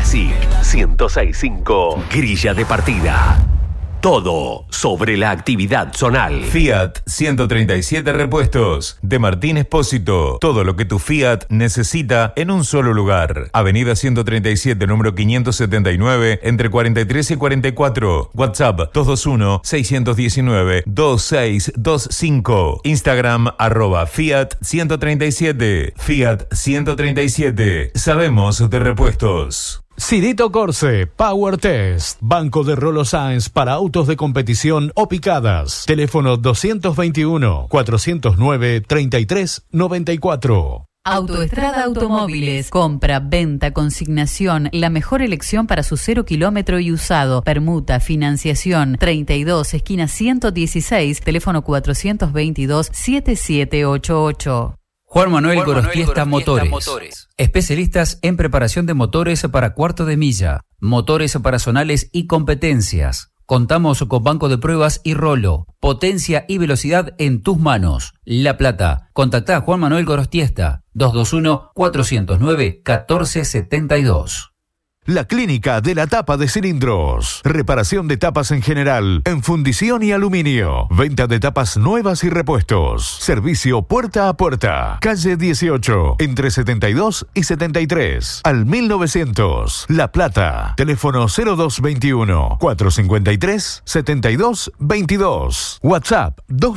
Classic 106.5, grilla de partida. Todo sobre la actividad zonal. Fiat 137 Repuestos de Martín Espósito. Todo lo que tu Fiat necesita en un solo lugar. Avenida 137, número 579, entre 43 y 44. WhatsApp 221-619-2625. Instagram @Fiat 137. Fiat 137. Sabemos de repuestos. Cirito Corse, Power Test, Banco de Rolo Sáenz para autos de competición o picadas. Teléfono 221-409-3394. Autoestrada Automóviles. Compra, venta, consignación. La mejor elección para su 0 kilómetro y usado. Permuta, financiación. 32, esquina 116. Teléfono 422-7788. Juan Manuel Gorostiesta Motores. Especialistas en preparación de motores para cuarto de milla, motores para zonales y competencias. Contamos con banco de pruebas y rolo. Potencia y velocidad en tus manos. La Plata. Contactá a Juan Manuel Gorostiesta. 221-409-1472. La Clínica de la Tapa de Cilindros. Reparación de tapas en general, en fundición y aluminio. Venta de tapas nuevas y repuestos. Servicio puerta a puerta. Calle 18, entre 72 y 73. Al 1900. La Plata. Teléfono 0221-453-7222. WhatsApp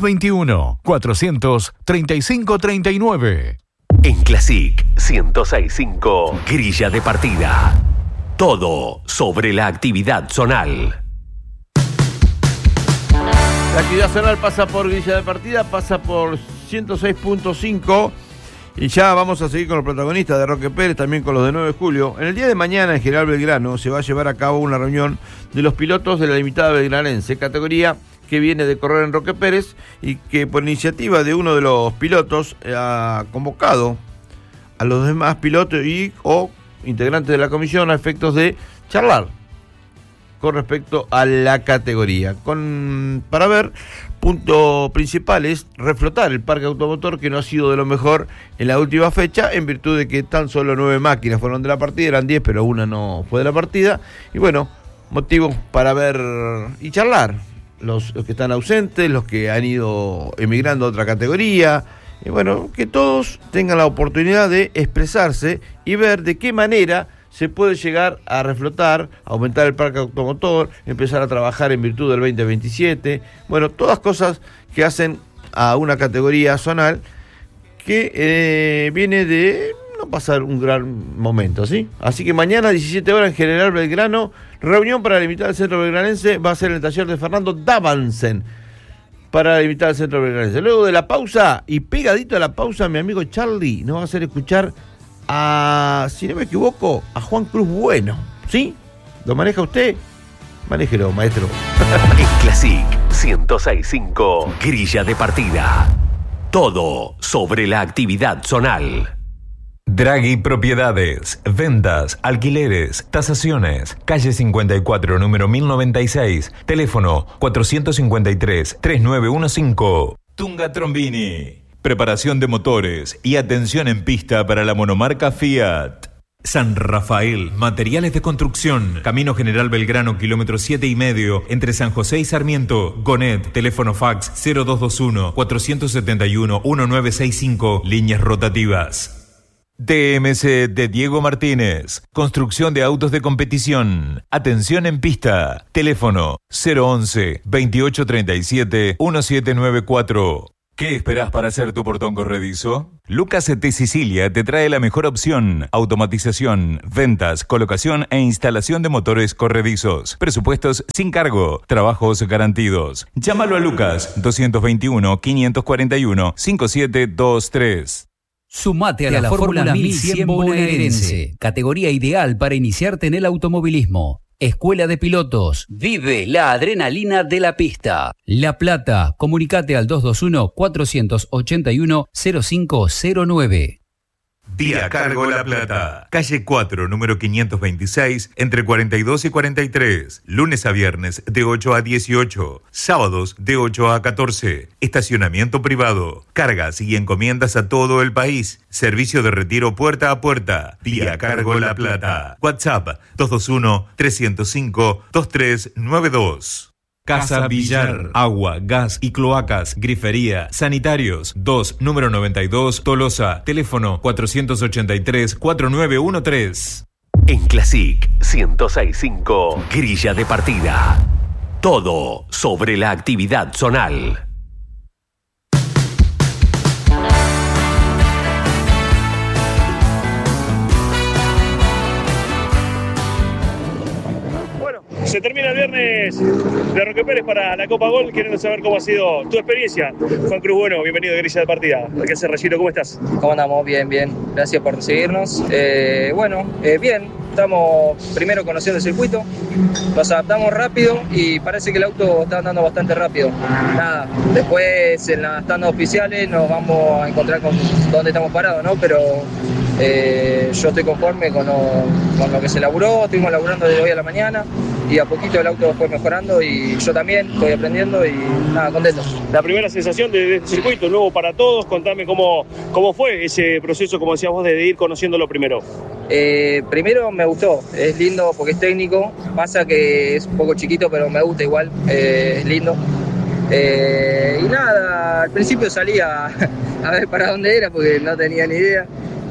221-400-3539. En Classic 106.5, grilla de partida. Todo sobre la actividad zonal. La actividad zonal pasa por grilla de partida, pasa por 106.5 y ya vamos a seguir con los protagonistas de Roque Pérez, también con los de 9 de julio. En el día de mañana en General Belgrano se va a llevar a cabo una reunión de los pilotos de la limitada belgranense, categoría que viene de correr en Roque Pérez y que por iniciativa de uno de los pilotos ha convocado a los demás pilotos o integrantes de la comisión a efectos de charlar con respecto a la categoría. Para ver, punto principal es reflotar el parque automotor, que no ha sido de lo mejor en la última fecha, en virtud de que tan solo 9 máquinas fueron de la partida, eran 10, pero una no fue de la partida. Y bueno, motivos para ver y charlar. Los que están ausentes, los que han ido emigrando a otra categoría. Y bueno, que todos tengan la oportunidad de expresarse y ver de qué manera se puede llegar a reflotar, aumentar el parque automotor, empezar a trabajar en virtud del 2027. Bueno, todas cosas que hacen a una categoría zonal que viene de no pasar un gran momento, ¿sí? Así que mañana, 17 horas, en General Belgrano, reunión para limitar el centro belgranense, va a ser en el taller de Fernando Davansen, para limitar el centro belgranense. Luego de la pausa, y pegadito a la pausa, mi amigo Charlie nos va a hacer escuchar a, si no me equivoco, a Juan Cruz Bueno. ¿Sí? ¿Lo maneja usted? Manéjelo, maestro. En Classic 106.5, grilla de partida. Todo sobre la actividad zonal. Draghi Propiedades, ventas, alquileres, tasaciones, calle 54, número 1096, teléfono 453-3915. Tunga Trombini, preparación de motores y atención en pista para la monomarca Fiat. San Rafael, materiales de construcción, Camino General Belgrano, kilómetro 7,5, entre San José y Sarmiento. Gonet, teléfono fax 0221-471-1965, líneas rotativas. TMC de Diego Martínez, construcción de autos de competición, atención en pista, teléfono 011-2837-1794. ¿Qué esperás para hacer tu portón corredizo? Lucas de Sicilia te trae la mejor opción: automatización, ventas, colocación e instalación de motores corredizos. Presupuestos sin cargo, trabajos garantidos. Llámalo a Lucas, 221-541-5723. Sumate a la Fórmula 1100 bonaerense, categoría ideal para iniciarte en el automovilismo. Escuela de Pilotos. Vive la adrenalina de la pista. La Plata. Comunicate al 221-481-0509. Vía Cargo La Plata. Calle 4, número 526, entre 42 y 43. Lunes a viernes de 8 a 18. Sábados de 8 a 14. Estacionamiento privado. Cargas y encomiendas a todo el país. Servicio de retiro puerta a puerta. Vía Cargo La Plata. WhatsApp 221-305-2392. Casa Villar, agua, gas y cloacas, grifería, sanitarios, 2, número 92, Tolosa, teléfono 483-4913. En Classic 106.5, grilla de partida. Todo sobre la actividad zonal. Se termina el viernes de Roque Pérez para la Copa Gol. Queremos saber cómo ha sido tu experiencia. Juan Cruz Bueno, bienvenido a Grilla de Partida. ¿Qué hace, Rayito? ¿Cómo estás? ¿Cómo andamos? Bien, bien. Gracias por recibirnos. Bien. Estamos primero conociendo el circuito. Nos adaptamos rápido y parece que el auto está andando bastante rápido. Nada, después en las tandas oficiales nos vamos a encontrar con dónde estamos parados, ¿no? Pero yo estoy conforme con lo que se laburó. Estuvimos laburando desde hoy a la mañana y a poquito el auto fue mejorando y yo también estoy aprendiendo y nada, contento. La primera sensación de este circuito, nuevo para todos, contame cómo fue ese proceso, como decías vos, de ir conociéndolo primero. Primero me gustó, es lindo porque es técnico, pasa que es un poco chiquito pero me gusta igual, es lindo. Y nada, al principio salía a ver para dónde era porque no tenía ni idea.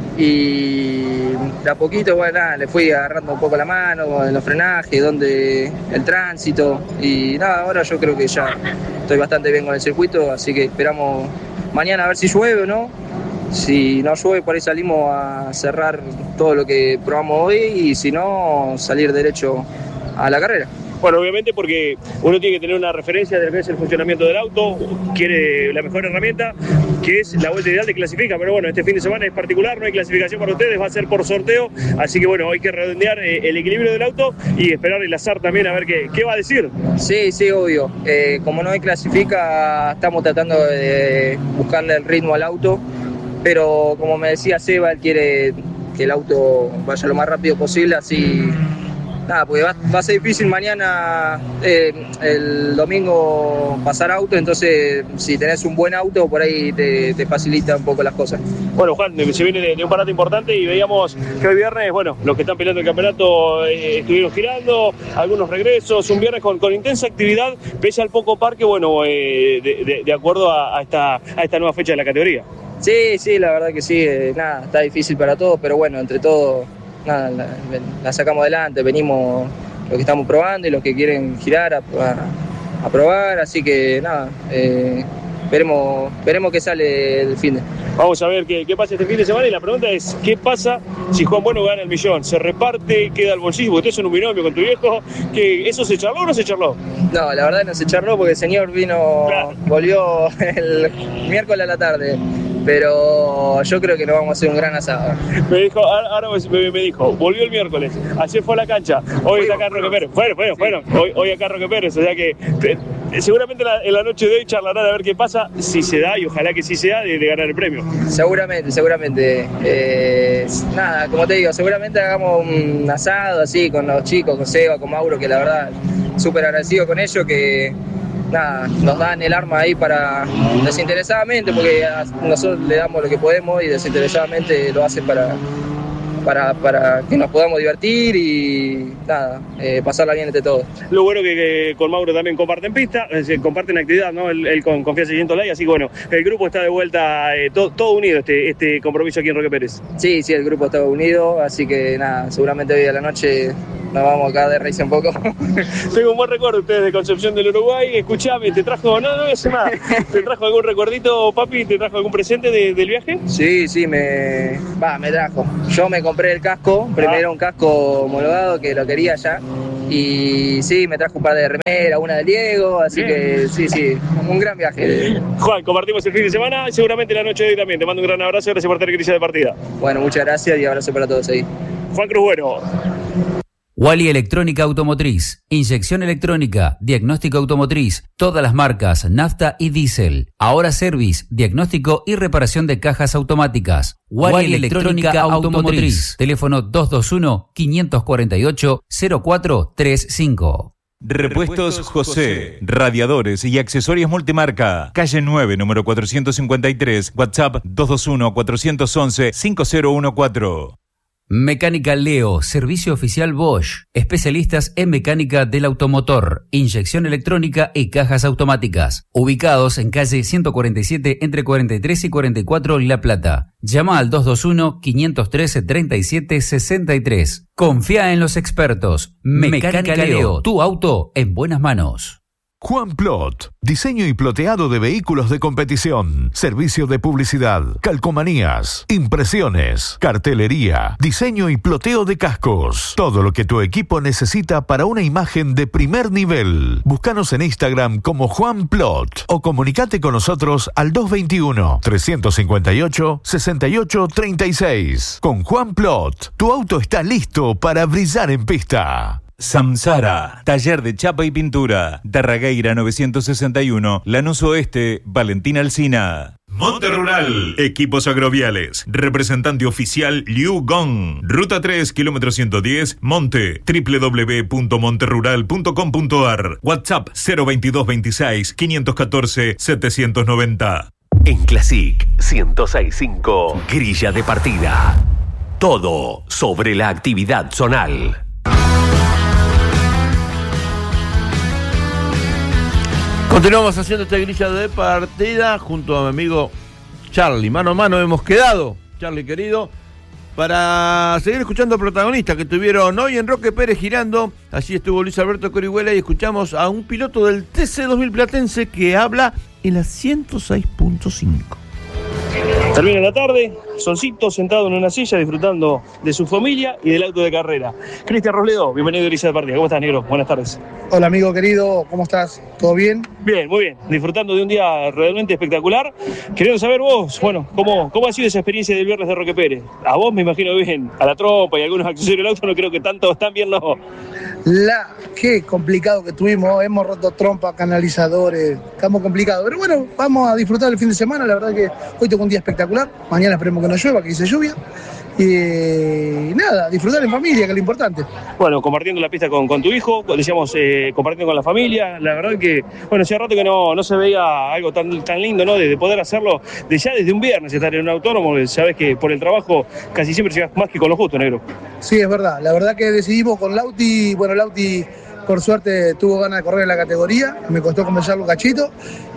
Y de a poquito, bueno, nada, le fui agarrando un poco la mano en los frenajes, el tránsito y nada, ahora yo creo que ya estoy bastante bien con el circuito, así que esperamos mañana a ver si llueve o no. Si no llueve, por ahí salimos a cerrar todo lo que probamos hoy y si no, salir derecho a la carrera. Bueno, obviamente porque uno tiene que tener una referencia de lo que es el funcionamiento del auto, quiere la mejor herramienta, que es la vuelta ideal de clasifica, pero bueno, este fin de semana es particular, no hay clasificación para ustedes, va a ser por sorteo, así que bueno, hay que redondear el equilibrio del auto y esperar el azar también a ver qué va a decir. Sí, obvio. Como no hay clasifica, estamos tratando de buscarle el ritmo al auto, pero como me decía Seba, él quiere que el auto vaya lo más rápido posible, así... Nada, porque va a ser difícil mañana, el domingo, pasar auto, entonces si tenés un buen auto, por ahí te facilita un poco las cosas. Bueno, Juan, se viene de un parate importante y veíamos que hoy viernes, bueno, los que están peleando el campeonato estuvieron girando, algunos regresos, un viernes con intensa actividad, pese al poco parque, bueno, de acuerdo a esta nueva fecha de la categoría. Sí, la verdad que sí, nada, está difícil para todos, pero bueno, entre todos... Nada, la sacamos adelante, venimos los que estamos probando y los que quieren girar a probar, así que nada, veremos qué sale el fin de. Vamos a ver qué pasa este fin de semana y la pregunta es, ¿qué pasa si Juan Bueno gana el millón? ¿Se reparte, queda el bolsillo? Porque ustedes son un binomio con tu viejo, ¿que eso se charló o no se charló? No, la verdad no se charló porque el señor volvió el miércoles a la tarde. Pero yo creo que nos vamos a hacer un gran asado. Me dijo, volvió el miércoles, ayer fue a la cancha, hoy está acá Roque Pérez. Bueno, hoy acá Roque Pérez, o sea que seguramente en la noche de hoy charlarán a ver qué pasa, si se da, y ojalá que sí se da, de ganar el premio. Seguramente. Nada, como te digo, seguramente hagamos un asado así con los chicos, con Seba, con Mauro, que la verdad, súper agradecido con ellos, que... Nada, nos dan el arma ahí para desinteresadamente, porque nosotros le damos lo que podemos y desinteresadamente lo hacen para que nos podamos divertir y nada, pasarla bien entre todos. Lo bueno que con Mauro también comparten pista, comparten actividad, ¿no? Él con Confianza y Ley, así que bueno, el grupo está de vuelta, todo unido este compromiso aquí en Roque Pérez. Sí, el grupo está unido, así que nada, seguramente hoy a la noche nos vamos acá de reírse un poco. Tengo un buen recuerdo ustedes de Concepción del Uruguay. Escuchame, ¿te trajo, no sé más, ¿te trajo algún recuerdito, papi? ¿Te trajo algún presente del viaje? Sí, me trajo. Yo me compré el casco, primero un casco homologado que lo quería ya. Y sí, me trajo un par de remeras, una del Diego, así que sí, un gran viaje. Juan, compartimos el fin de semana y seguramente la noche de hoy también. Te mando un gran abrazo y gracias por estar en Grilla de Partida. Bueno, muchas gracias y abrazo para todos ahí. Juan Cruz Bueno. Wally Electrónica Automotriz, inyección electrónica, diagnóstico automotriz, todas las marcas, nafta y diésel. Ahora Service, diagnóstico y reparación de cajas automáticas. Wally Electrónica Automotriz, teléfono 221-548-0435. Repuestos José, radiadores y accesorios multimarca. Calle 9, número 453, WhatsApp 221-411-5014. Mecánica Leo, servicio oficial Bosch, especialistas en mecánica del automotor, inyección electrónica y cajas automáticas. Ubicados en calle 147 entre 43 y 44 La Plata. Llama al 221-513-3763. Confía en los expertos. Mecánica Leo, tu auto en buenas manos. Juan Plot, diseño y ploteado de vehículos de competición, servicio de publicidad, calcomanías, impresiones, cartelería, diseño y ploteo de cascos. Todo lo que tu equipo necesita para una imagen de primer nivel. Búscanos en Instagram como Juan Plot o comunicate con nosotros al 221-358-6836. Con Juan Plot, tu auto está listo para brillar en pista. Samsara, taller de chapa y pintura. Darragueira 961, Lanús Oeste, Valentín Alsina. Monte Rural, equipos agroviales. Representante oficial Liu Gong. Ruta 3, kilómetro 110, Monte. www.monterrural.com.ar. WhatsApp 02226 514 790. En Classic 106.5, grilla de partida. Todo sobre la actividad zonal. Continuamos haciendo esta grilla de partida junto a mi amigo Charlie. Mano a mano hemos quedado, Charlie querido, para seguir escuchando protagonistas que estuvieron hoy en Roque Pérez girando. Allí estuvo Luis Alberto Corihuela y escuchamos a un piloto del TC2000 Platense que habla en la 106.5. Termina la tarde, solcito, sentado en una silla, disfrutando de su familia y del auto de carrera. Cristian Robledo, bienvenido a Grilla de Partida. ¿Cómo estás, negro? Buenas tardes. Hola, amigo querido, ¿cómo estás? ¿Todo bien? Bien, muy bien. Disfrutando de un día realmente espectacular. Queriendo saber vos, bueno, ¿cómo ha sido esa experiencia del viernes de Roque Pérez? A vos me imagino bien, a la trompa y algunos accesorios del auto, no creo que tanto, tan bien no. Qué complicado que tuvimos, hemos roto trompa, canalizadores, estamos complicados. Pero bueno, vamos a disfrutar el fin de semana, la verdad que hoy tengo un día espectacular. Mañana esperemos que no llueva, que dice lluvia. Y nada, disfrutar en familia, que es lo importante. Bueno, compartiendo la pista con tu hijo, decíamos, compartiendo con la familia. La verdad que, bueno, hacía rato que no se veía algo tan lindo, ¿no? De poder hacerlo ya desde un viernes, estar en un autónomo. Sabes que por el trabajo casi siempre llegas más que con lo justo, negro. Sí, es verdad. La verdad que decidimos con Lauti, bueno, Lauti por suerte tuvo ganas de correr en la categoría, me costó convencerlo un cachito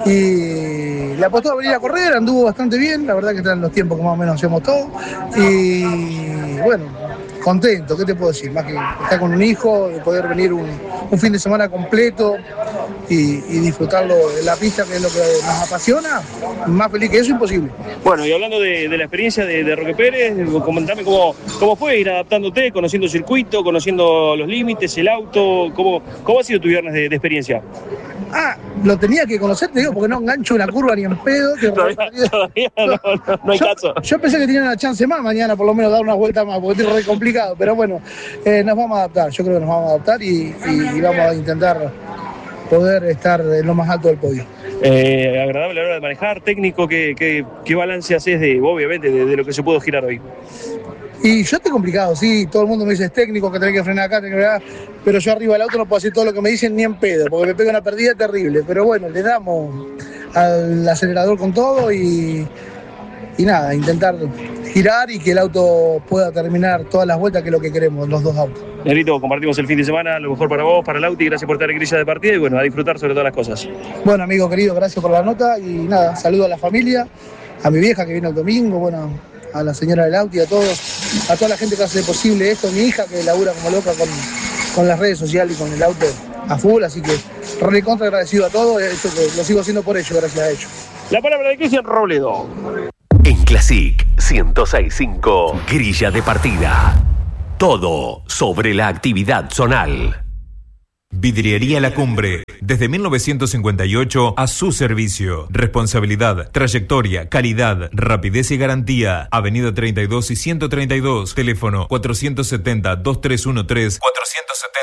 y le apostó a venir a correr, anduvo bastante bien, la verdad que están los tiempos que más o menos hacemos todos y bueno, contento, ¿qué te puedo decir? Más que estar con un hijo, de poder venir un fin de semana completo y disfrutarlo de la pista, que es lo que nos apasiona, más feliz que eso, imposible. Bueno, y hablando de la experiencia de Roque Pérez, comentame cómo fue ir adaptándote, conociendo el circuito, conociendo los límites, el auto, ¿cómo ha sido tu viernes de experiencia? Lo tenía que conocer, te digo, porque no engancho una curva ni en pedo. Todavía no hay caso. Yo pensé que tenía una chance más mañana, por lo menos dar una vuelta más, porque es re complicado, pero bueno, nos vamos a adaptar, yo creo que nos vamos a adaptar y vamos a intentar poder estar en lo más alto del podio. Agradable a la hora de manejar, técnico, ¿qué balance haces obviamente, de lo que se pudo girar hoy? Y yo estoy complicado, sí, todo el mundo me dice es técnico, que tenés que frenar acá, tenés que frenar, pero yo arriba del auto no puedo hacer todo lo que me dicen ni en pedo, porque me pega una pérdida terrible, pero bueno, le damos al acelerador con todo y nada, intentar girar y que el auto pueda terminar todas las vueltas, que es lo que queremos, los dos autos. Negrito, compartimos el fin de semana, lo mejor para vos, para el auto, y gracias por estar en Grilla de Partida y bueno, a disfrutar sobre todas las cosas. Bueno, amigo querido, gracias por la nota y nada, saludo a la familia, a mi vieja que vino el domingo, bueno, a la señora del auto y a todos, a toda la gente que hace posible esto, mi hija que labura como loca con las redes sociales y con el auto a full, así que recontra agradecido a todos, esto que lo sigo haciendo por ellos, gracias a ellos. La palabra de Cristian Robledo. En Classic 106.5, grilla de partida. Todo sobre la actividad zonal. Vidriería La Cumbre, desde 1958 a su servicio. Responsabilidad, trayectoria, calidad, rapidez y garantía. Avenida 32 y 132, teléfono 470-2313, 470